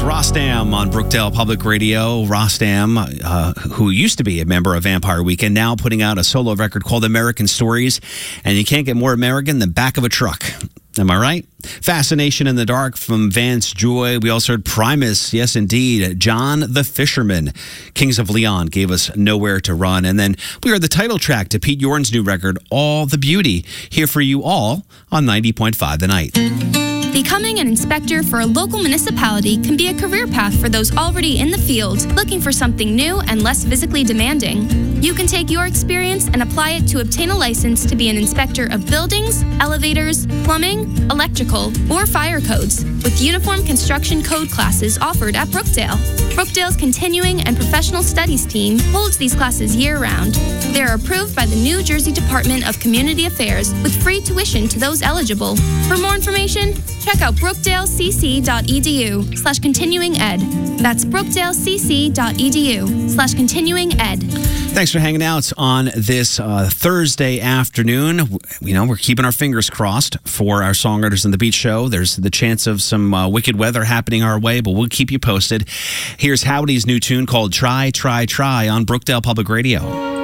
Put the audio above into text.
Rostam on Brookdale Public Radio. Rostam, who used to be a member of Vampire Weekend, now putting out a solo record called American Stories. And you can't get more American than back of a truck. Am I right? Fascination in the Dark from Vance Joy. We also heard Primus. Yes, indeed. John the Fisherman. Kings of Leon gave us Nowhere to Run. And then we heard the title track to Pete Yorn's new record, All the Beauty. Here for you all on 90.5 The Night. Becoming an inspector for a local municipality can be a career path for those already in the field, looking for something new and less physically demanding. You can take your experience and apply it to obtain a license to be an inspector of buildings, elevators, plumbing, electrical, or fire codes, with uniform construction code classes offered at Brookdale. Brookdale's Continuing and Professional Studies team holds these classes year-round. They are approved by the New Jersey Department of Community Affairs with free tuition to those eligible. For more information, check out brookdalecc.edu/continuinged. That's brookdalecc.edu/continuinged. Thanks for hanging out on this Thursday afternoon. You know, we're keeping our fingers crossed for our Songwriters on the Beach show. There's the chance of some wicked weather happening our way, but we'll keep you posted. Here's Howdy's new tune called Try, Try, Try on Brookdale Public Radio.